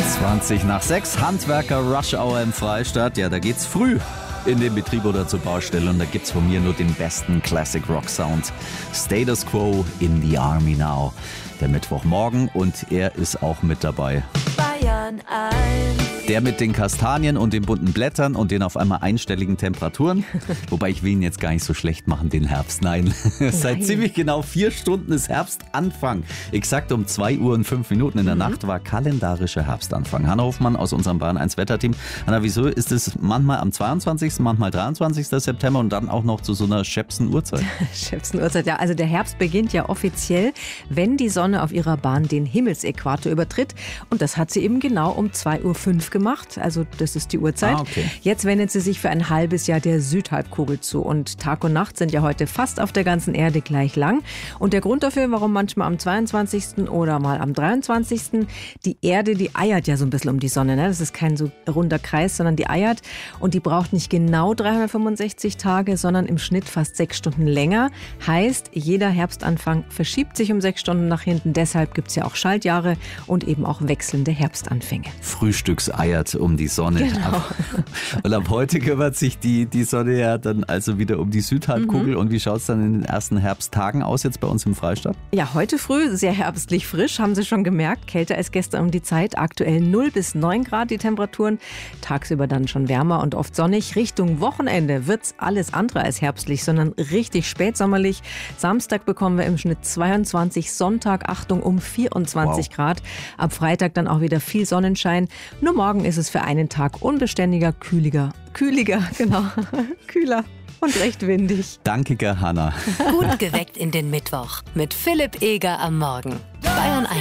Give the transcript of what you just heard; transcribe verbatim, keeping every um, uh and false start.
zwanzig nach sechs, Handwerker Rush Hour im Freistaat. Ja, da geht's früh in den Betrieb oder zur Baustelle und da gibt's von mir nur den besten Classic Rock Sound. Status Quo in the Army Now. Der Mittwochmorgen und er ist auch mit dabei. Bayern eins. Der mit den Kastanien und den bunten Blättern und den auf einmal einstelligen Temperaturen. Wobei ich will ihn jetzt gar nicht so schlecht machen, den Herbst. Nein, seit ziemlich genau vier Stunden ist Herbstanfang. Exakt um zwei Uhr und fünf Minuten in der mhm. Nacht war kalendarischer Herbstanfang. Hanna Hofmann aus unserem Bayern eins Wetterteam. Hanna, wieso ist es manchmal am zweiundzwanzigsten, manchmal dreiundzwanzigsten September und dann auch noch zu so einer schäpsen Uhrzeit? schäpsen Uhrzeit, ja. Also der Herbst beginnt ja offiziell, wenn die Sonne auf ihrer Bahn den Himmelsäquator übertritt. Und das hat sie eben genau um zwei Uhr fünf gemacht. Also das ist die Uhrzeit. Ah, okay. Jetzt wendet sie sich für ein halbes Jahr der Südhalbkugel zu. Und Tag und Nacht sind ja heute fast auf der ganzen Erde gleich lang. Und der Grund dafür, warum manchmal am zweiundzwanzigsten oder mal am dreiundzwanzigsten die Erde, die eiert ja so ein bisschen um die Sonne. Ne? Das ist kein so runder Kreis, sondern die eiert. Und die braucht nicht genau dreihundertfünfundsechzig Tage, sondern im Schnitt fast sechs Stunden länger. Heißt, jeder Herbstanfang verschiebt sich um sechs Stunden nach hinten. Deshalb gibt es ja auch Schaltjahre und eben auch wechselnde Herbstanfänge. Frühstückseiert um die Sonne. Genau. Und ab heute kümmert sich die, die Sonne ja dann also wieder um die Südhalbkugel. Mhm. Und wie schaut es dann in den ersten Herbsttagen aus jetzt bei uns im Freistaat? Ja, heute früh sehr herbstlich frisch, haben Sie schon gemerkt. Kälter als gestern um die Zeit. Aktuell null bis neun Grad die Temperaturen. Tagsüber dann schon wärmer und oft sonnig. Richtung Wochenende wird es alles andere als herbstlich, sondern richtig spätsommerlich. Samstag bekommen wir im Schnitt zweiundzwanzig, Sonntag, Achtung, um vierundzwanzig wow. Grad. Ab Freitag dann auch wieder viel Sonnenschein. Nur morgen ist es für einen Tag unbeständiger, kühliger, kühliger, genau, kühler und recht windig. Danke, Hanna. Gut geweckt in den Mittwoch mit Philipp Eger am Morgen. Bayern eins.